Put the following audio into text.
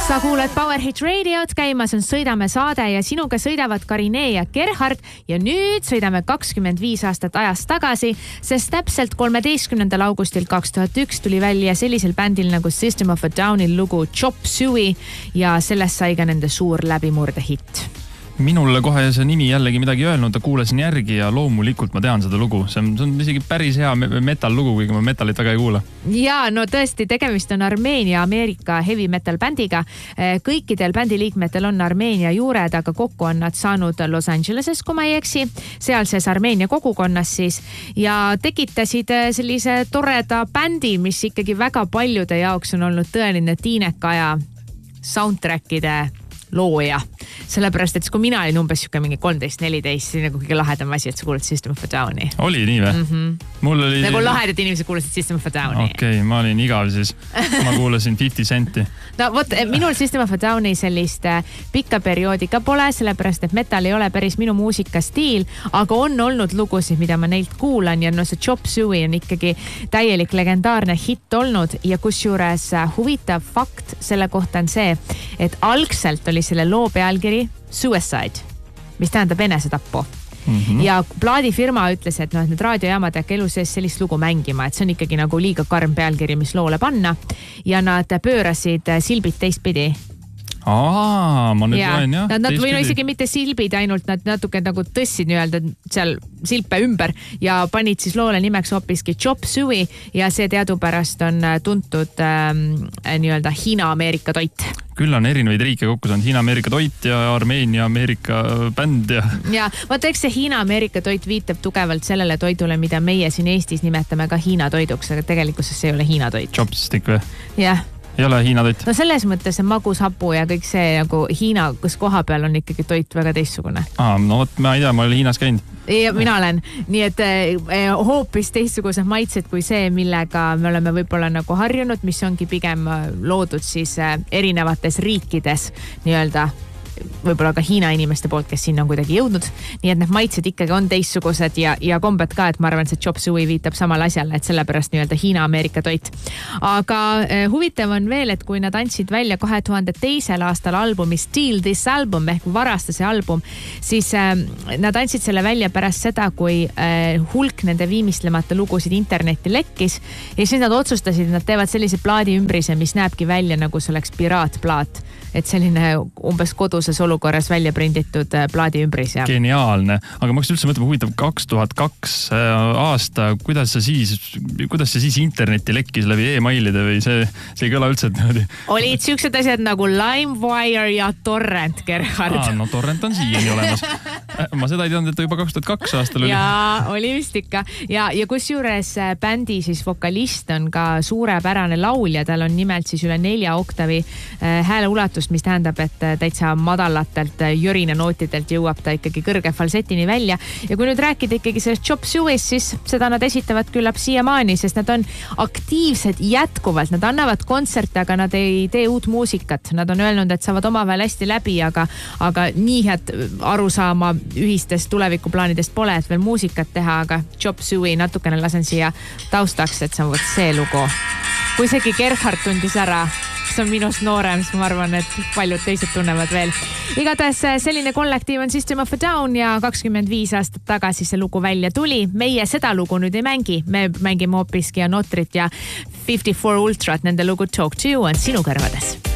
Sa kuulad Powerhit Radiot, käimas on Sõidame saade ja sinuga sõidavad Karine ja Gerhard ja nüüd sõidame 25 aastat ajast tagasi, sest täpselt 13. augustil 2001 tuli välja sellisel bändil nagu System of a Downil lugu Chop Suey ja sellest sai ka nende suur läbimurdehitt. Minule kohe see nimi jällegi midagi öelnud, kuulasin järgi ja loomulikult ma tean seda lugu. See on isegi päris hea metal lugu, kuigi ma metalit väga ei kuula. Ja, no tõesti, tegemist on Armeenia Ameerika heavy metal bändiga. Kõikidel bändi liikmetel on Armeenia juured, aga kokku on nad saanud Los Angeleses, kui ma ei eksi, sealses Armeenia kogukonnas siis ja tekitasid sellise toreda bändi, mis ikkagi väga paljude jaoks on olnud tõeline tiinekaja soundtrackide looja. Sellepärast, et kui mina olin umbes mingi 13-14, siis nagu kõige lahedam asi, et sa kuulad System of a Downi. Oli nii või? Mul oli... Nagu lahedad inimesed kuulasid System of a Downi. Okei, ma olin igav siis. Ma kuulasin 50 Centi. No vot, minul System of a Downi sellist pikka perioodi ka pole, sellepärast, et metal ei ole päris minu muusikastiil, aga on olnud lugusid, mida ma neilt kuulan ja no see Chop Suey on ikkagi täielik legendaarne hitt olnud ja kusjuures huvitav fakt selle kohta on see, et algselt oli selle loo pealkiri Suicide, mis tähendab enesetappu. Ja plaadifirma ütles, et need raadiojaamad äkki elu sees sellist lugu mängima, et see on ikkagi nagu liiga karm pealkiri, mis loole panna ja nad pöörasid silbid teistpidi. Ma nüüd loen jah. Nad või isegi mitte silbid, ainult nad natuke nagu tõssid nii-öelda seal silpe ümber ja panid siis loole nimeks hoopiski Chop Suey ja see teadupärast on tuntud nii-öelda Hiina-Ameerika toit. Küll on erinevaid riike kokku saanud Hiina-Ameerika toit ja Armeenia-Ameerika bänd ja vaata, eks see Hiina-Ameerika toit viitab tugevalt sellele toidule, mida meie siin Eestis nimetame ka Hiina toiduks, aga tegelikkuses see ei ole Hiina toit. Chopstick või? Jah. Ei ole Hiina toit? No selles mõttes see magushapu ja kõik see nagu Hiina, kus koha peal on ikkagi toit väga teistsugune. No võt, ma ei tea, ma olen Hiinas käinud. Ja mina olen. Nii et hoopis teistsugused maitsed kui see, millega me oleme võib-olla nagu harjunud, mis ongi pigem loodud siis erinevates riikides nii-öelda võib-olla ka Hiina inimeste poolt, kes sinna on kuidagi jõudnud. Nii et need maitsed ikkagi on teistsugused ja kombed ka, et ma arvan, et see Chop Suey viitab samal asjale, et sellepärast nii-öelda Hiina-Ameerika toit. Aga huvitav on veel, et kui nad andsid välja 2002. aastal albumi Steal This Album ehk Varasta see album, siis nad andsid selle välja pärast seda, kui hulk nende viimistlemata lugusid internetti lekkis ja siis nad otsustasid, et nad teevad sellise plaadi ümbrise, mis näebki välja nagu see oleks piraatplaat. Et selline umbes koduses olukorras välja prinditud plaadi ümbris. Ja. Geniaalne. Aga ma üldse mõtlema, huvitav 2002 aasta, kuidas see siis internetti lekkis läbi e-mailide või see ei kõla üldse? Olid siuksed asjad nagu LimeWire ja Torrent, Gerhard. No Torrent on siiani olemas. Ma seda ei teadnud, et juba 2002 aastal oli. Ja oli vist ikka. Ja kusjuures bändi siis vokalist on ka suurepärane laulja. Tal on nimelt siis üle 4 oktavi hääle ulatus, mis tähendab, et täitsa madalatelt jörina nootidelt jõuab ta ikkagi kõrge falsetini välja. Ja kui nüüd rääkida ikkagi sellest Chop Suey'st, siis seda nad esitavad küllap siiamaani, sest nad on aktiivsed jätkuvalt. Nad annavad kontserte, aga nad ei tee uut muusikat. Nad on öelnud, et saavad omavahel hästi läbi, aga nii head arusaama ühistest tulevikuplaanidest pole, et veel muusikat teha, aga Chop Suey natukene lasen siia taustaks, et see on see lugu. Kui isegi Gerhard tundis ära, kes on minust noorem, siis ma arvan, et paljud teised tunnevad veel. Igatahes selline kollektiiv on System of a Down ja 25 aastat tagasi see lugu välja tuli. Meie seda lugu nüüd ei mängi. Me mängime hoopiski Anotrit ja 54 Ultrat, nende lugu Talk to You on sinu kõrvades.